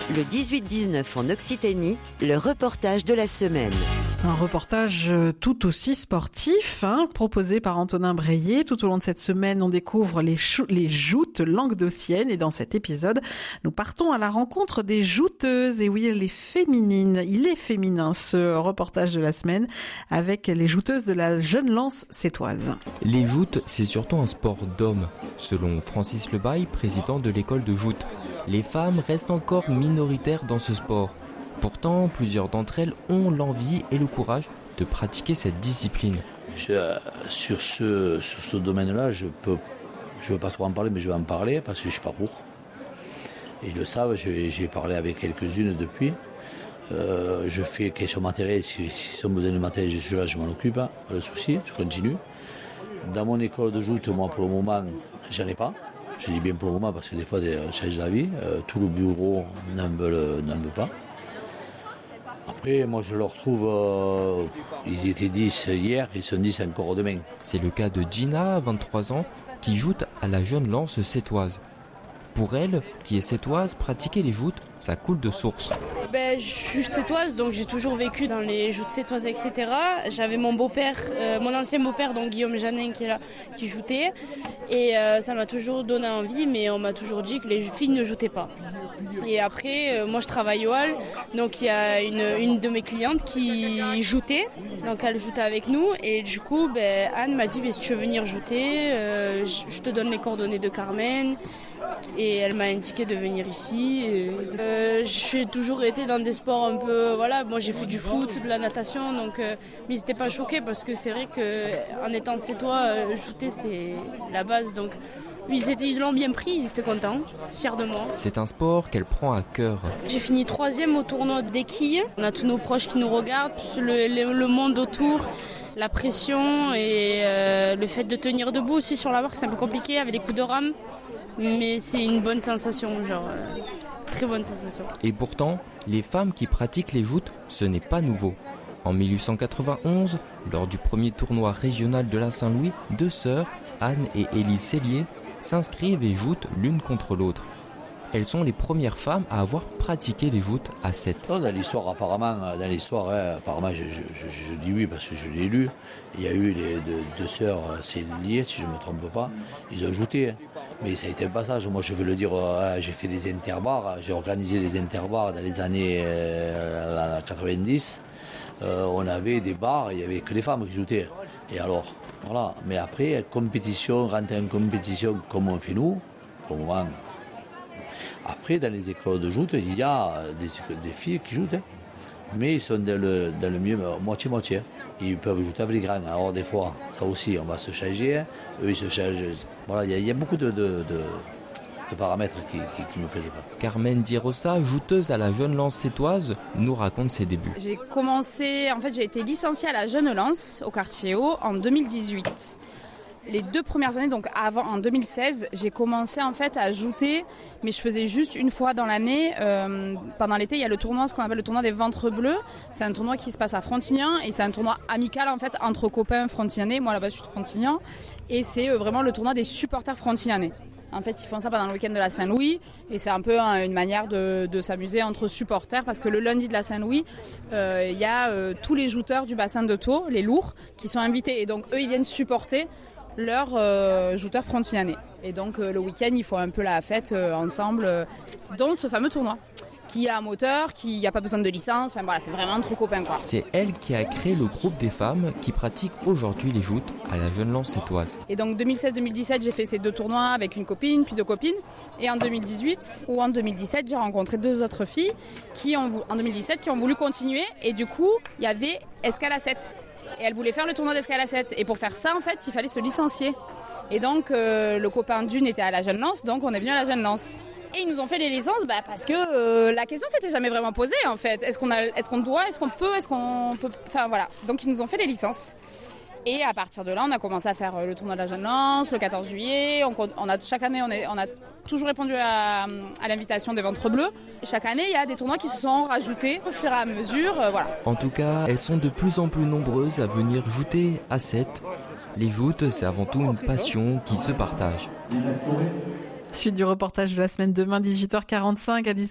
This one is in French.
Le 18-19 en Occitanie, le reportage de la semaine. Un reportage tout aussi sportif, proposé par Antonin Breillet. Tout au long de cette semaine, on découvre les joutes languedociennes. Et dans cet épisode, nous partons à la rencontre des jouteuses. Et oui, les féminines. Il est féminin, ce reportage de la semaine, avec les jouteuses de la Jeune Lance sétoise. Les joutes, c'est surtout un sport d'hommes. Selon Francis Lebaille, président de l'école de joute, les femmes restent encore minoritaires dans ce sport. Pourtant, plusieurs d'entre elles ont l'envie et le courage de pratiquer cette discipline. Sur ce domaine-là, je veux pas trop en parler, mais je vais en parler parce que je suis pas pour. Ils le savent, j'ai parlé avec quelques-unes depuis. Je fais question matériel, si ont besoin de matériel, je suis là, je m'en occupe, pas de souci, je continue. Dans mon école de joute, moi pour le moment, j'en ai pas. Je dis bien pour le moment parce que des fois, on change d'avis. Tout le bureau n'en veut pas. Après, moi je leur trouve, ils étaient 10 hier, ils sont 10 encore demain. C'est le cas de Gina, 23 ans, qui joute à la Jeune Lance sétoise. Pour elle, qui est sétoise, pratiquer les joutes, ça coule de source. Je suis sétoise, donc j'ai toujours vécu dans les joutes sétoises, etc. J'avais mon beau-père, mon ancien beau-père, donc Guillaume Janin, qui est là, qui joutait. Et ça m'a toujours donné envie, mais on m'a toujours dit que les filles ne joutaient pas. Et après, moi je travaille au hall, donc il y a une de mes clientes qui joutait, donc elle joutait avec nous. Et du coup, Anne m'a dit, si tu veux venir jouter, je te donne les coordonnées de Carmen. Et elle m'a indiqué de venir ici. J'ai toujours été dans des sports un peu, moi j'ai fait du foot, de la natation, donc mais ils n'étaient pas choqués parce que c'est vrai qu'en étant sétois, jouter c'est la base, donc ils l'ont bien pris, ils étaient contents, fiers de moi. C'est un sport qu'elle prend à cœur. J'ai fini 3e au tournoi des quilles. On a tous nos proches qui nous regardent, le monde autour. La pression et le fait de tenir debout aussi sur la barre, c'est un peu compliqué avec les coups de rame. Mais c'est une bonne sensation, très bonne sensation. Et pourtant, les femmes qui pratiquent les joutes, ce n'est pas nouveau. En 1891, lors du premier tournoi régional de la Saint-Louis, 2 sœurs, Anne et Élie Cellier, s'inscrivent et jouent l'une contre l'autre. Elles sont les premières femmes à avoir pratiqué les joutes à 7. Dans l'histoire, apparemment, je dis oui parce que je l'ai lu. Il y a eu les deux sœurs Cellier, si je ne me trompe pas, ils ont jouté. Mais ça a été un passage. Moi, je veux le dire, j'ai fait des interbars, j'ai organisé des interbars dans les années 90. On avait des bars, il n'y avait que les femmes qui joutaient. Et alors, voilà. Mais après, compétition, rentrer en compétition comme on fait nous, pour le moment. Après, dans les écoles de joute, il y a des filles qui jouent, mais ils sont dans le mieux moitié-moitié. Ils peuvent jouer avec les grands. Alors des fois, ça aussi, on va se changer. Eux, ils se changent. Voilà, il y a beaucoup de paramètres qui ne me plaisent pas. Carmen Di Rosa, jouteuse à la Jeune Lance sétoise, nous raconte ses débuts. J'ai été licenciée à la Jeune Lance au quartier haut en 2018. Les 2 premières années, donc en 2016, j'ai commencé à jouter, mais je faisais juste une fois dans l'année. Pendant l'été, il y a ce qu'on appelle le tournoi des ventres bleus. C'est un tournoi qui se passe à Frontignan et c'est un tournoi amical entre copains frontignanais. Moi là-bas, je suis de Frontignan et c'est vraiment le tournoi des supporters frontignanais. En fait, ils font ça pendant le week-end de la Saint-Louis et c'est un peu une manière de s'amuser entre supporters parce que le lundi de la Saint-Louis, il y a tous les jouteurs du bassin de Thau, les lourds, qui sont invités et donc eux, ils viennent supporter leurs jouteurs frontignanais. Et donc le week-end, ils font un peu la fête ensemble dans ce fameux tournoi qui a un moteur, qui n'a pas besoin de licence, c'est vraiment trop copain quoi. C'est elle qui a créé le groupe des femmes qui pratiquent aujourd'hui les joutes à la Jeune Lance sétoise. Et donc 2016-2017, j'ai fait ces 2 tournois avec une copine, puis 2 copines. Et en 2018 ou en 2017, j'ai rencontré 2 autres filles qui ont voulu continuer. Et du coup, il y avait escale à 7. Et elle voulait faire le tournoi d'escale à 7. Et pour faire ça, il fallait se licencier. Et donc, le copain d'une était à la Jeune Lance, donc on est venu à la Jeune Lance. Et ils nous ont fait les licences parce que la question s'était jamais vraiment posée en fait. Est-ce qu'on doit, est-ce qu'on peut, Donc ils nous ont fait les licences. Et à partir de là, on a commencé à faire le tournoi de la Jeune Lance, le 14 juillet. Chaque année, on a toujours répondu à l'invitation des Ventres Bleus. Chaque année, il y a des tournois qui se sont rajoutés au fur et à mesure. Voilà. En tout cas, elles sont de plus en plus nombreuses à venir jouter à 7. Les joutes, c'est avant tout une passion qui se partage. Suite du reportage de la semaine demain, 18h45 à